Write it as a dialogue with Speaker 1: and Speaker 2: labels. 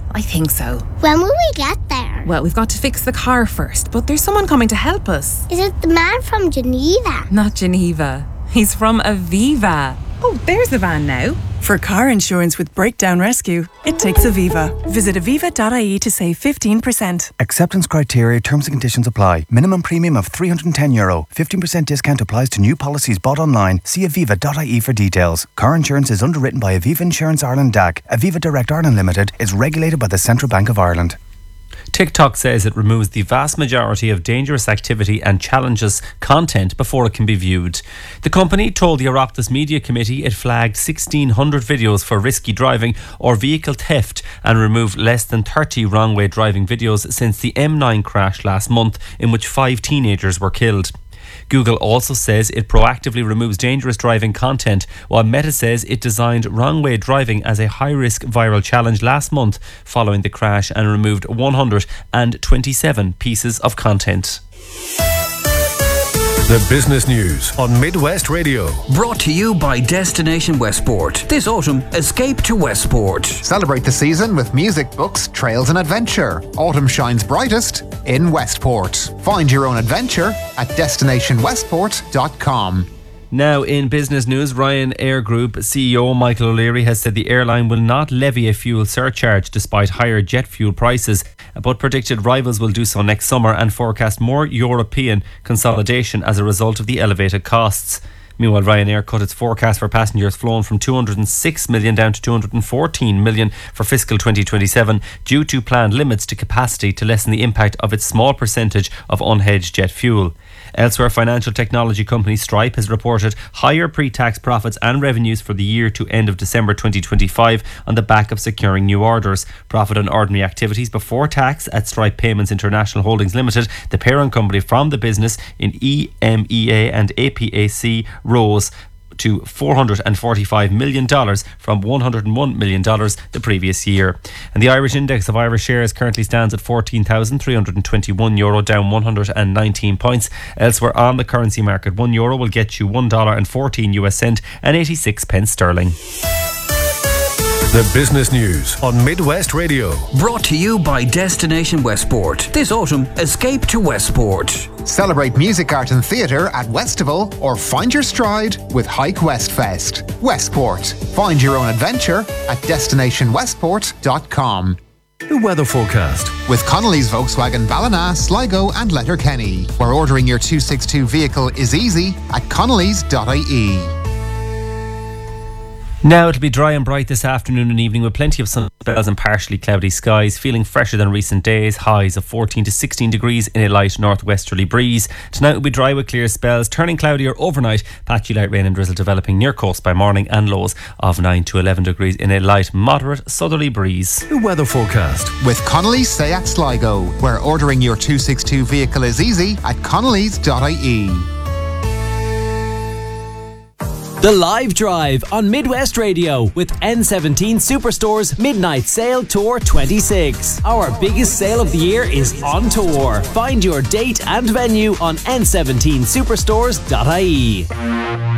Speaker 1: I think so.
Speaker 2: When will we get there?
Speaker 1: Well, we've got to fix the car first, but there's someone coming to help us.
Speaker 2: Is it the man from Geneva?
Speaker 1: Not Geneva. He's from Aviva. Oh, there's the van now.
Speaker 3: For car insurance with breakdown rescue, it takes Aviva. Visit aviva.ie to save 15%.
Speaker 4: Acceptance criteria, terms and conditions apply. Minimum premium of €310. 15% discount applies to new policies bought online. See aviva.ie for details. Car insurance is underwritten by Aviva Insurance Ireland DAC. Aviva Direct Ireland Limited is regulated by the Central Bank of Ireland.
Speaker 5: TikTok says it removes the vast majority of dangerous activity and challenges content before it can be viewed. The company told the Oireachtas Media Committee it flagged 1,600 videos for risky driving or vehicle theft and removed less than 30 wrong-way driving videos since the M9 crash last month, in which 5 teenagers were killed. Google also says it proactively removes dangerous driving content, while Meta says it designed wrong-way driving as a high-risk viral challenge last month following the crash and removed 127 pieces of content.
Speaker 6: The business news on Midwest Radio.
Speaker 7: Brought to you by Destination Westport. This autumn, escape to Westport.
Speaker 8: Celebrate the season with music, books, trails and adventure. Autumn shines brightest in Westport. Find your own adventure at destinationwestport.com.
Speaker 5: Now in business news, Ryanair Group CEO Michael O'Leary has said the airline will not levy a fuel surcharge despite higher jet fuel prices, but predicted rivals will do so next summer and forecast more European consolidation as a result of the elevated costs. Meanwhile, Ryanair cut its forecast for passengers flown from 206 million down to 214 million for fiscal 2027 due to planned limits to capacity to lessen the impact of its small percentage of unhedged jet fuel. Elsewhere, financial technology company Stripe has reported higher pre-tax profits and revenues for the year to end of December 2025 on the back of securing new orders. Profit on ordinary activities before tax at Stripe Payments International Holdings Limited, the parent company from the business in EMEA and APAC, rose to $445 million from $101 million the previous year. And the Irish index of Irish shares currently stands at €14,321, down 119 points. Elsewhere on the currency market, €1 will get you $1.14 and 86 pence sterling.
Speaker 6: The business news on Midwest Radio.
Speaker 7: Brought to you by Destination Westport. This autumn, escape to Westport.
Speaker 8: Celebrate music, art and theatre at Westival or find your stride with Hike West Fest. Westport. Find your own adventure at destinationwestport.com.
Speaker 6: The weather forecast
Speaker 8: with Connolly's Volkswagen Ballina, Sligo and Letterkenny, where ordering your 262 vehicle is easy at connolly's.ie.
Speaker 5: Now it'll be dry and bright this afternoon and evening with plenty of sun spells and partially cloudy skies, feeling fresher than recent days, highs of 14 to 16 degrees in a light northwesterly breeze. Tonight will be dry with clear spells, turning cloudier overnight, patchy light rain and drizzle developing near coast by morning, and lows of 9 to 11 degrees in a light moderate southerly breeze.
Speaker 6: The weather forecast
Speaker 8: with Connolly's Seat Sligo, where ordering your 262 vehicle is easy at connolly's.ie.
Speaker 9: The Live Drive on Midwest Radio with N17 Superstore's Midnight Sale Tour 26. Our biggest sale of the year is on tour. Find your date and venue on n17superstores.ie.